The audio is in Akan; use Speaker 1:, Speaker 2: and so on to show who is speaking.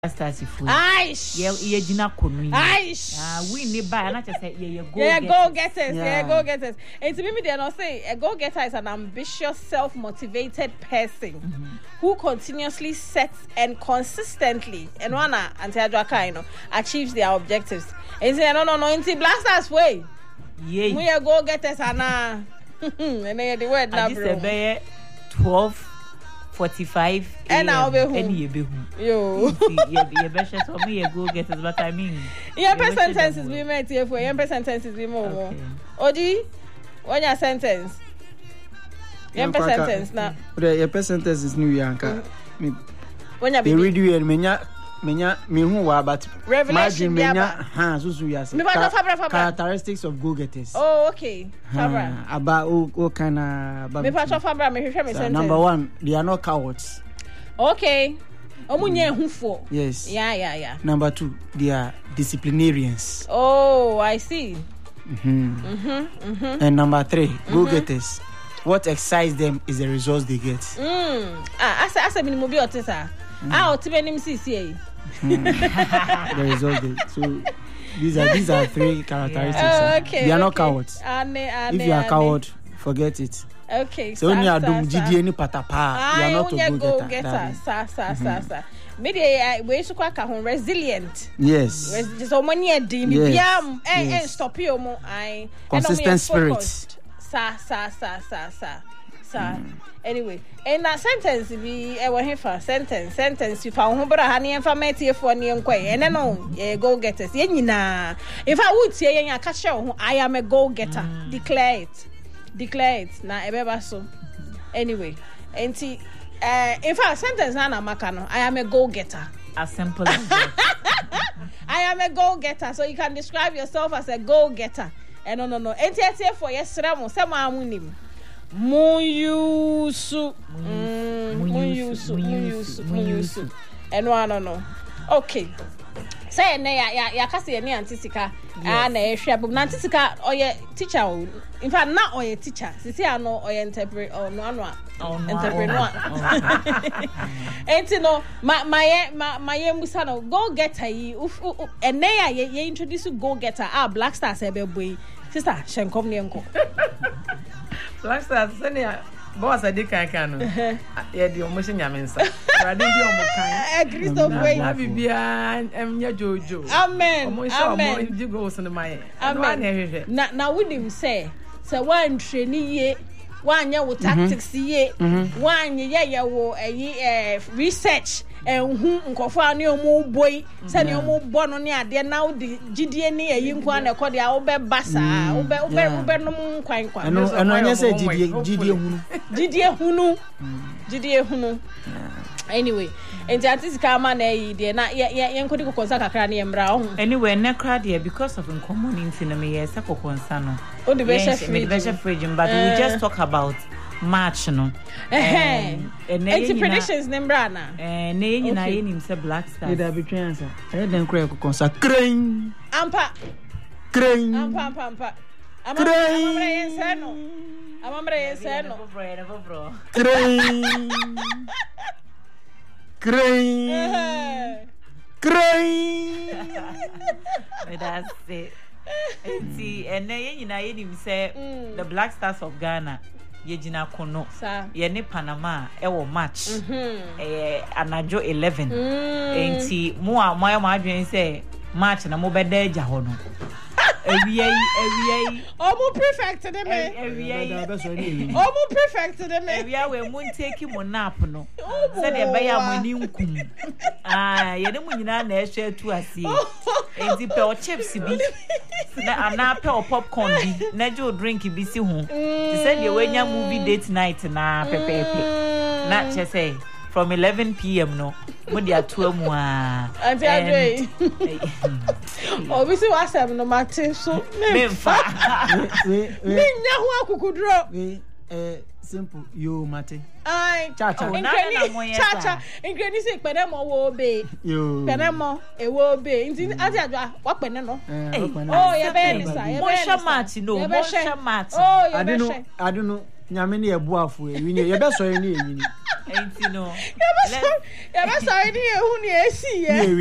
Speaker 1: Stasi food.
Speaker 2: Aish.
Speaker 1: Ye jina konu.
Speaker 2: Aish.
Speaker 1: We need buy and I just say ye go.
Speaker 2: Yeah, go getters. Yeah, go getters. And to me, they not say a go getter is an ambitious, self-motivated person who continuously sets and consistently and wanna achieves their objectives. And say no, into blasters way.
Speaker 1: Yeah.
Speaker 2: We are go getters and and then the word now, bro.
Speaker 1: 12:45
Speaker 2: and I'll be home.
Speaker 1: Yo, you better so me go get us, but I mean,
Speaker 2: sentences we met here for sentences we more. Odi, when your sentence? Sentence now.
Speaker 3: Your sentence is new yanka.
Speaker 2: When you
Speaker 3: read you and menya me who wa but
Speaker 2: revelation
Speaker 3: menya susu yase. Characteristics of go-getters.
Speaker 2: Oh, okay. Fabra.
Speaker 3: About o kana about.
Speaker 2: Me patro Fabra me hwehwe me sentence.
Speaker 3: Number 1, they are not cowards.
Speaker 2: Okay. Omunye hufo.
Speaker 3: Yes.
Speaker 2: Yeah.
Speaker 3: Number 2, they are disciplinarians.
Speaker 2: Oh, I see.
Speaker 3: And number 3, go-getters. What excites them is the results they get.
Speaker 2: Asa minimum bi otisa. Otibenim CCA.
Speaker 3: The results. So these are 3 characteristics.
Speaker 2: Okay.
Speaker 3: They are not cowards. If you are a coward, forget it.
Speaker 2: Okay.
Speaker 3: So only adum GD any patapa. You are not a go-getter.
Speaker 2: Sa. Maybe we should quite resilient.
Speaker 3: Yes.
Speaker 2: So many and stop you mo I
Speaker 3: consistent spirit.
Speaker 2: Sa. Anyway, and that sentence be sentence you found home honey and family for near and then go getters. Yenina. If I would say I catch you, I am a go getter. Declare it. Now ever so. Anyway, and see if I sentence Nana Makano, I am a go getter.
Speaker 1: As simple as that.
Speaker 2: I am a go getter, so you can describe yourself as a go getter. And no. And for yes, Ramo, some amunim. Muyusu. And no. Okay. Say ya kasi ni antisika na ehwe abum na antisika oye teacher in fact not oye teacher sisi ano oye interpret no entrepreneur enti no my musa no go getter yi ene ya ye introduce go getter Black Stars ebe boy sister shenkom ne enko
Speaker 4: Black Stars senia boss adika kan no ye di omo se nyamensa rade bi omo kan
Speaker 2: Christopher
Speaker 4: na bibia emnya jojo
Speaker 2: amen
Speaker 4: omo se omo di go so no maye
Speaker 2: na wonim say one training ye one year with tactics ye one year wo research hu nkofo ani omo boy se ne omo bo no ne ade na wo di gidie ne ayi nkwa na ekode a wo be basa wo be no nkwan
Speaker 3: eno anya se gidie hunu anyway and antisika ma na yi de na ye nkodi kokonsa kakra na yemra ho
Speaker 1: anyway na crowd here because of community na me yes kokonsa no
Speaker 2: o the best
Speaker 1: fridge but we just talk about March no
Speaker 2: and predictions nembra na
Speaker 1: na nyina ye nim se Black Stars
Speaker 3: did be answer den kra kokonsa krain
Speaker 2: ampa amamre yense no
Speaker 3: Crain.
Speaker 1: That's it. See, and then you him say the Black Stars of Ghana. Yejina kono ye ne Panama ewo match anajo 11 enti mo a mo adwen say match na mo beda agya ho no ewiei
Speaker 2: omo prefect de me omo prefect de me
Speaker 1: ewia we mo take mo nap no se de be ya mo ni nkum ye ne mo nyina na ehwe atu ase enti pe o chips bi na ana pe o popcorn bi na jo drink bi si ho se de we nya movie date night na pepepe na che say from 11 p.m. no mo dia to amu
Speaker 2: anti adwe obisi wasem no mate so
Speaker 1: memfa
Speaker 2: me nya ho akukudro
Speaker 3: simple you mate
Speaker 2: ai
Speaker 3: cha
Speaker 2: ingredients penemo wo be
Speaker 3: yo
Speaker 2: penemo e wo be nti ati adwa wa pene no oh ye be ni sa ye be
Speaker 1: match no mo match
Speaker 2: oh ye be
Speaker 3: I don't know nyame ne ebuafo e wi ne ye be so ye ne
Speaker 1: Ain't you know.
Speaker 2: Yeah, but sorry, who near see, yeah.